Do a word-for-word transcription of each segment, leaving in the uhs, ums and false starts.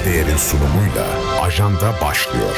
Mustafa Değer'in sunumuyla Ajanda başlıyor.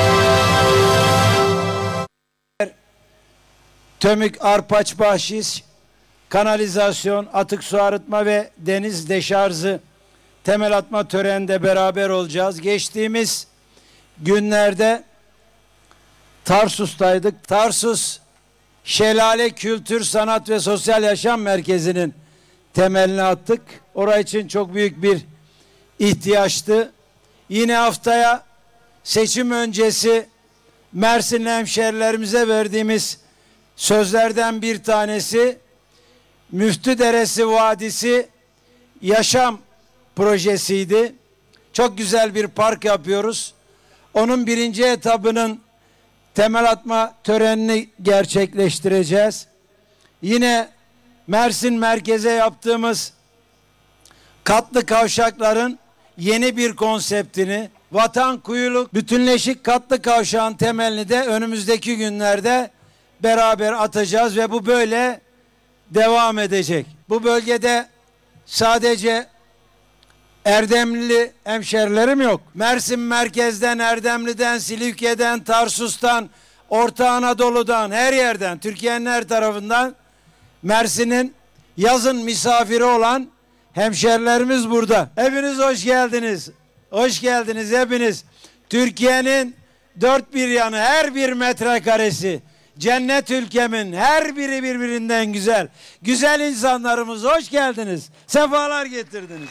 TÖMİK, Arpaç, Bahşiş, kanalizasyon, atık su arıtma ve deniz deşarjı temel atma töreninde beraber olacağız. Geçtiğimiz günlerde Tarsus'taydık. Tarsus Şelale Kültür, Sanat ve Sosyal Yaşam Merkezi'nin temelini attık. Orası için çok büyük bir ihtiyaçtı. Yine haftaya seçim öncesi Mersinli hemşerilerimize verdiğimiz sözlerden bir tanesi Müftüderesi Vadisi Yaşam projesiydi. Çok güzel bir park yapıyoruz. Onun birinci etabının temel atma törenini gerçekleştireceğiz. Yine Mersin merkeze yaptığımız katlı kavşakların yeni bir konseptini, Vatan Kuyuluk Bütünleşik Katlı Kavşağın temelini de önümüzdeki günlerde beraber atacağız ve bu böyle devam edecek. Bu bölgede sadece Erdemlili hemşerilerim yok. Mersin merkezden, Erdemli'den, Silifke'den, Tarsus'tan, Orta Anadolu'dan, her yerden, Türkiye'nin her tarafından Mersin'in yazın misafiri olan hemşerilerimiz burada. Hepiniz hoş geldiniz. Hoş geldiniz hepiniz. Türkiye'nin dört bir yanı, her bir metrekaresi, cennet ülkemin her biri birbirinden güzel. Güzel insanlarımız hoş geldiniz. Sefalar getirdiniz.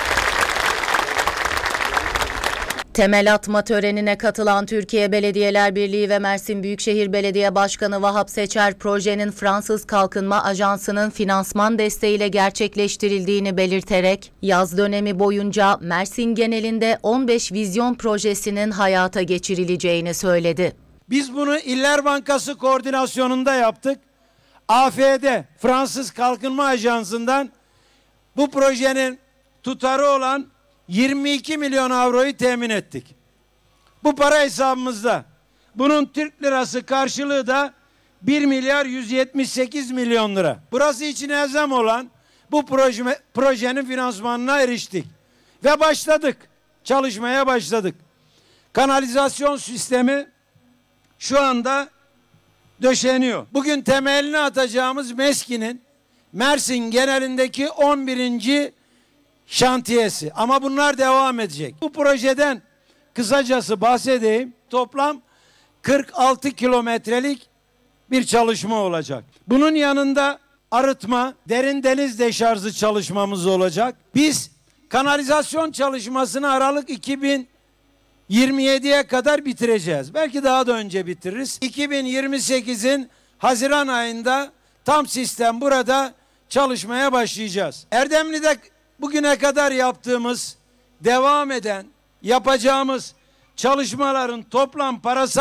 Temel atma törenine katılan Türkiye Belediyeler Birliği ve Mersin Büyükşehir Belediye Başkanı Vahap Seçer, projenin Fransız Kalkınma Ajansı'nın finansman desteğiyle gerçekleştirildiğini belirterek, yaz dönemi boyunca Mersin genelinde on beş vizyon projesinin hayata geçirileceğini söyledi. Biz bunu İller Bankası koordinasyonunda yaptık. A F D, Fransız Kalkınma Ajansı'ndan bu projenin tutarı olan yirmi iki milyon avroyu temin ettik. Bu para hesabımızda. Bunun Türk lirası karşılığı da bir milyar yüz yetmiş sekiz milyon lira. Burası için elzem olan bu proje, projenin finansmanına eriştik. Ve başladık. Çalışmaya başladık. Kanalizasyon sistemi şu anda döşeniyor. Bugün temelini atacağımız MESKİ'nin Mersin genelindeki on birinci şantiyesi. Ama bunlar devam edecek. Bu projeden kısacası bahsedeyim. Toplam kırk altı kilometrelik bir çalışma olacak. Bunun yanında arıtma, derin deniz deşarjı çalışmamız olacak. Biz kanalizasyon çalışmasını Aralık iki bin yirmi yediye kadar bitireceğiz. Belki daha da önce bitiririz. iki bin yirmi sekizin Haziran ayında tam sistem burada çalışmaya başlayacağız. Erdemli'de bugüne kadar yaptığımız, devam eden, yapacağımız çalışmaların toplam parası